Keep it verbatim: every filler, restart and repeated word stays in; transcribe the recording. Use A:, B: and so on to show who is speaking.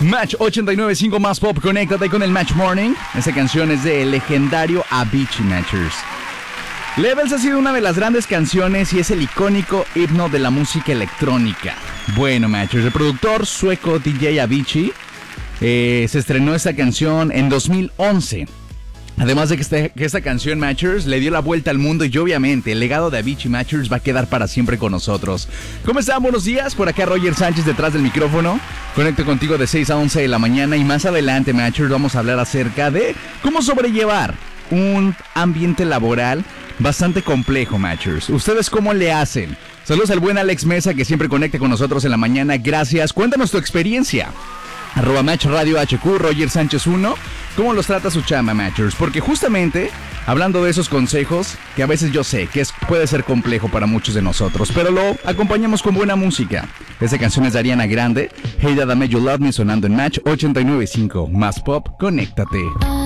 A: Match ochenta y nueve punto cinco más pop, conéctate con el Match Morning. Esta canción es de legendario Avicii Matchers. Levels ha sido una de las grandes canciones y es el icónico himno de la música electrónica. Bueno, Matchers, el productor sueco D J Avicii eh, se estrenó esta canción en dos mil once. Además de que, este, que esta canción, Matchers, le dio la vuelta al mundo y obviamente el legado de Avicii Matchers va a quedar para siempre con nosotros. ¿Cómo están? Buenos días, por acá Roger Sánchez detrás del micrófono. Conecto contigo de seis a once de la mañana y más adelante, Matchers, vamos a hablar acerca de cómo sobrellevar un ambiente laboral bastante complejo, Matchers. ¿Ustedes cómo le hacen? Saludos al buen Alex Mesa que siempre conecta con nosotros en la mañana. Gracias. Cuéntanos tu experiencia. Arroba Match Radio H Q, Roger Sánchez uno. ¿Cómo los trata su chamba, Matchers? Porque justamente, hablando de esos consejos, que a veces yo sé que es, puede ser complejo para muchos de nosotros, pero lo acompañamos con buena música. Esta canción es de Ariana Grande, Hey Dada Made You Love Me, sonando en Match ochenta y nueve punto cinco. Más pop, conéctate.